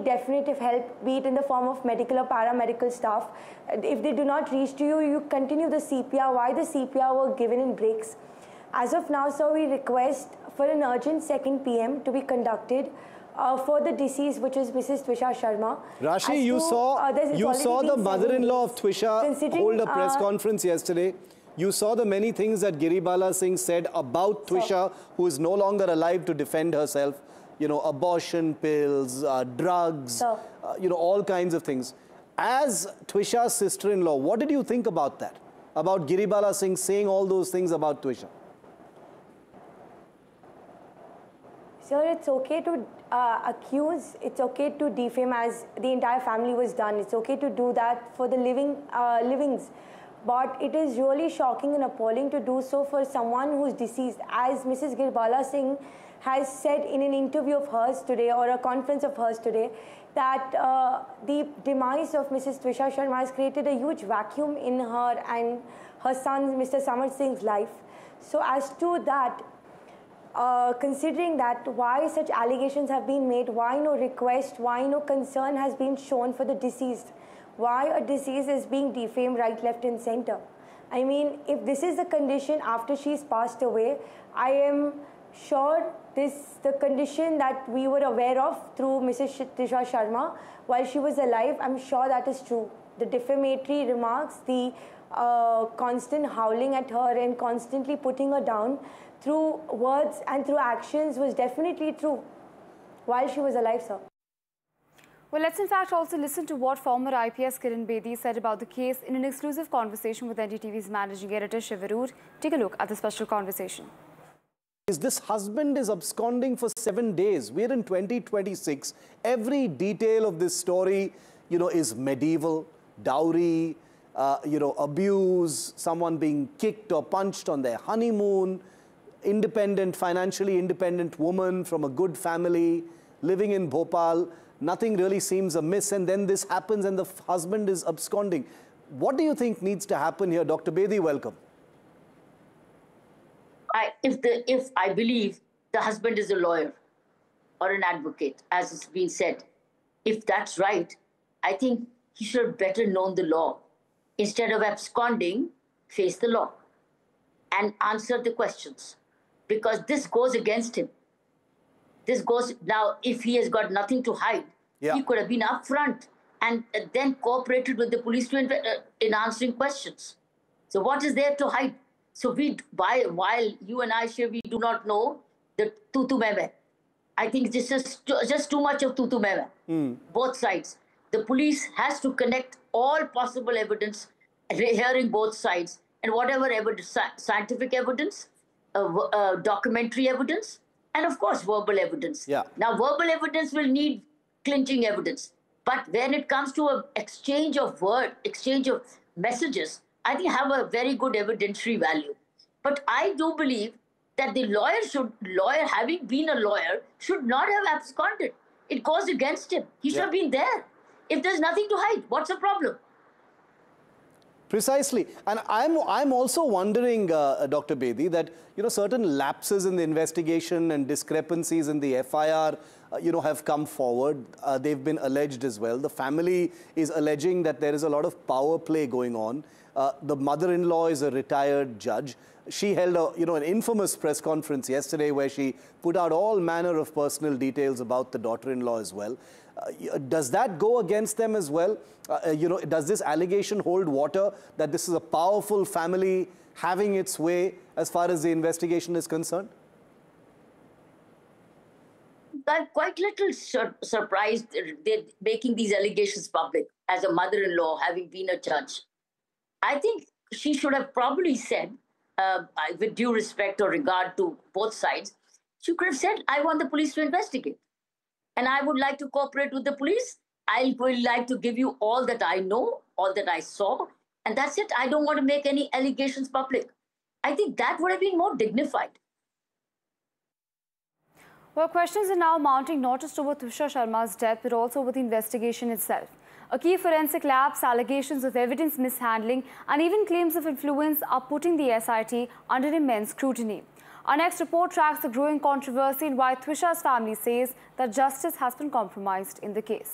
definitive help, be it in the form of medical or paramedical staff. If they do not reach to you, you continue the CPR. Why the CPR were given in breaks? As of now, sir, we request for an urgent second PM to be conducted for the deceased, which is Mrs. Twisha Sharma. Rashi, you saw the mother-in-law of Twisha hold a press conference yesterday. You saw the many things that Giribala Singh said about Twisha, who is no longer alive to defend herself. You know, abortion pills, drugs, you know, all kinds of things. As Twisha's sister-in-law, what did you think about that? About Giribala Singh saying all those things about Twisha? Sir, it's okay to accuse, it's okay to defame as the entire family was done. It's okay to do that for the livings. But it is really shocking and appalling to do so for someone who's deceased. As Mrs. Giribala Singh has said in an interview of hers today, or a conference of hers today, that the demise of Mrs. Twisha Sharma has created a huge vacuum in her and her son, Mr. Samar Singh's life. So as to that, considering that, why such allegations have been made, why no request, why no concern has been shown for the deceased? Why a deceased is being defamed right, left and center? I mean, if this is the condition after she's passed away, I am sure the condition that we were aware of through Mrs. Twisha Sharma while she was alive, I'm sure that is true. The defamatory remarks, the constant howling at her and constantly putting her down through words and through actions was definitely true while she was alive, sir. Well, let's in fact also listen to what former IPS Kiran Bedi said about the case in an exclusive conversation with NDTV's managing editor Shiv Arur. Take a look at the special conversation. This husband is absconding for 7 days. We're in 2026. Every detail of this story, you know, is medieval. Dowry, you know, abuse, someone being kicked or punched on their honeymoon, independent, financially independent woman from a good family, living in Bhopal. Nothing really seems amiss, and then this happens and the husband is absconding. What do you think needs to happen here? Dr. Bedi, welcome. If I believe the husband is a lawyer or an advocate, as it's been said, if that's right, I think he should have better known the law. Instead of absconding, face the law and answer the questions, because this goes against him. This goes now, if he has got nothing to hide, he could have been upfront and then cooperated with the police in answering questions. So what is there to hide? So while you and I, Shiv, we do not know the tutu meme. I think this is just too much of tutu meme. Both sides. The police has to connect all possible evidence, hearing both sides, and whatever evidence, scientific evidence, documentary evidence, and of course verbal evidence. Now verbal evidence will need clinching evidence, but when it comes to an exchange of messages, I think have a very good evidentiary value. But I do believe that the lawyer, having been a lawyer, should not have absconded. It goes against him. He should have been there. If there's nothing to hide, what's the problem? Precisely. And I'm also wondering, Dr. Bedi, that, you know, certain lapses in the investigation and discrepancies in the FIR, you know, have come forward. They've been alleged as well. The family is alleging that there is a lot of power play going on. The mother-in-law is a retired judge. She held an infamous press conference yesterday where she put out all manner of personal details about the daughter-in-law as well. Does that go against them as well? Does this allegation hold water that this is a powerful family having its way as far as the investigation is concerned? I'm quite little surprised they're making these allegations public as a mother-in-law, having been a judge. I think she should have probably said, with due respect or regard to both sides, she could have said, I want the police to investigate. And I would like to cooperate with the police. I would like to give you all that I know, all that I saw, and that's it. I don't want to make any allegations public. I think that would have been more dignified. Well, questions are now mounting not just over Twisha Sharma's death, but also over the investigation itself. A key forensic lab's allegations of evidence mishandling and even claims of influence are putting the SIT under immense scrutiny. Our next report tracks the growing controversy and why Twisha's family says that justice has been compromised in the case.